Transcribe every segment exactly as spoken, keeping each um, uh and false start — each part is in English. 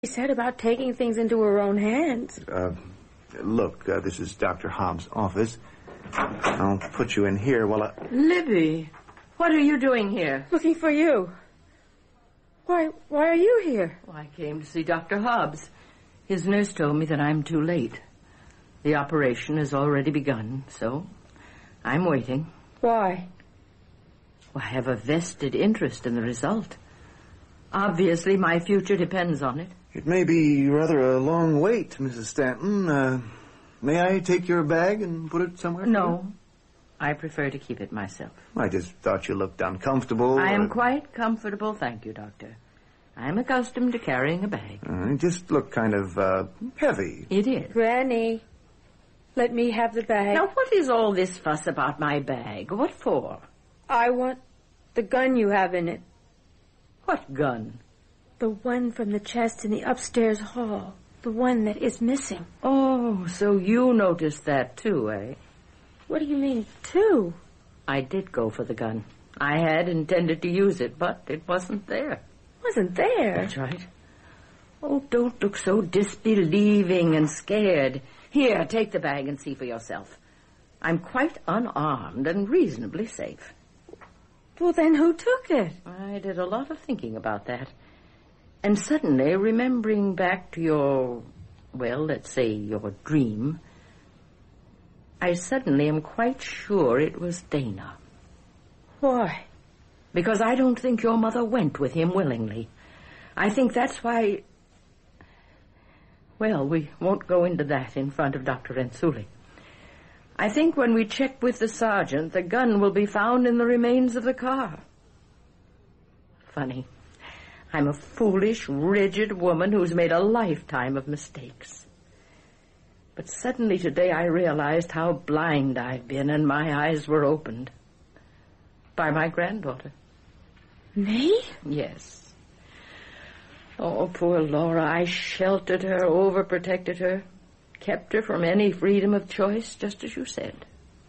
She said about taking things into her own hands. Uh, look, uh, this is Doctor Hobbs' office. I'll put you in here while I... Libby, what are you doing here? Looking for you. Why, why are you here? Well, I came to see Doctor Hobbs. His nurse told me that I'm too late. The operation has already begun, so I'm waiting. Why? Well, I have a vested interest in the result. Obviously, my future depends on it. It may be rather a long wait, Missus Stanton. Uh, may I take your bag and put it somewhere? No. I prefer to keep it myself. I just thought you looked uncomfortable. I am uh, quite comfortable, thank you, Doctor. I'm accustomed to carrying a bag. Uh, you just look kind of uh, heavy. It is. Granny, let me have the bag. Now, what is all this fuss about my bag? What for? I want the gun you have in it. What gun? The one from the chest in the upstairs hall. The one that is missing. Oh, so you noticed that too, eh? What do you mean, two? I did go for the gun. I had intended to use it, but it wasn't there. Wasn't there? That's right. Oh, don't look so disbelieving and scared. Here, take the bag and see for yourself. I'm quite unarmed and reasonably safe. Well, then who took it? I did a lot of thinking about that. And suddenly, remembering back to your, well, let's say your dream, I suddenly am quite sure it was Dana. Why? Because I don't think your mother went with him willingly. I think that's why... Well, we won't go into that in front of Doctor Renzulli. I think when we check with the sergeant, the gun will be found in the remains of the car. Funny. I'm a foolish, rigid woman who's made a lifetime of mistakes. But suddenly today I realized how blind I've been, and my eyes were opened. By my granddaughter. Me? Yes. Oh, poor Laura. I sheltered her, overprotected her, kept her from any freedom of choice, just as you said.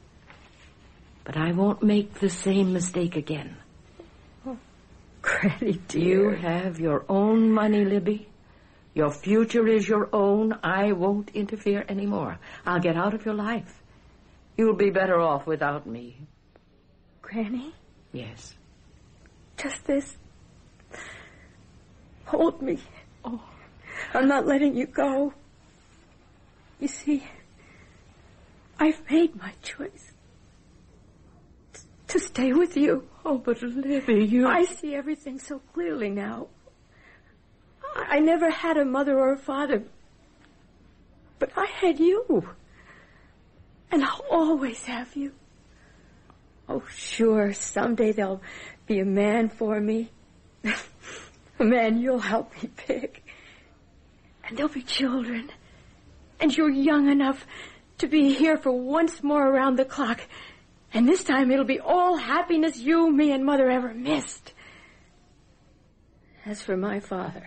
But I won't make the same mistake again. Oh, Granny, dear. You have your own money, Libby. Your future is your own. I won't interfere anymore. I'll get out of your life. You'll be better off without me. Granny? Yes. Just this. Hold me. Oh. I'm not letting you go. You see, I've made my choice. T- to stay with you. Oh, but Libby, you... I see everything so clearly now. I never had a mother or a father, but I had you. And I'll always have you. Oh, sure, someday there'll be a man for me. A man you'll help me pick. And there'll be children. And you're young enough to be here for once more around the clock. And this time it'll be all happiness you, me, and Mother ever missed. As for my father,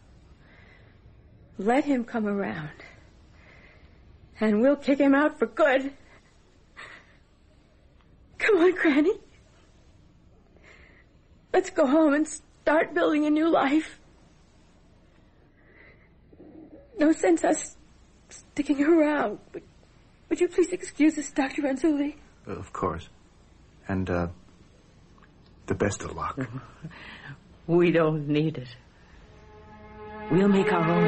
let him come around. And we'll kick him out for good. Come on, Granny. Let's go home and start building a new life. No sense us sticking around. Would, would you please excuse us, Doctor Renzulli? Of course. And, uh, the best of luck. We don't need it. We'll make our own.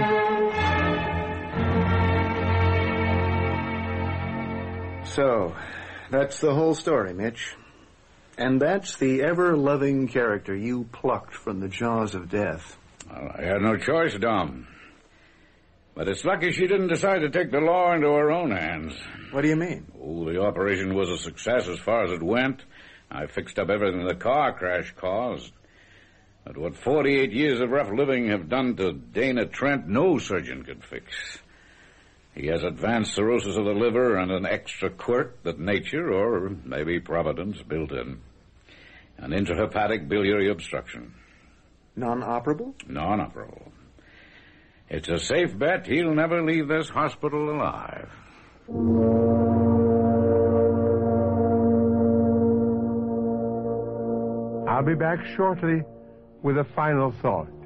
So, that's the whole story, Mitch. And that's the ever-loving character you plucked from the jaws of death. Well, I had no choice, Dom. But it's lucky she didn't decide to take the law into her own hands. What do you mean? Oh, the operation was a success as far as it went. I fixed up everything the car crash caused. But what forty-eight years of rough living have done to Dana Trent, no surgeon could fix. He has advanced cirrhosis of the liver and an extra quirk that nature, or maybe Providence, built in. An intrahepatic biliary obstruction. Non-operable? Non-operable. It's a safe bet he'll never leave this hospital alive. I'll be back shortly with a final thought.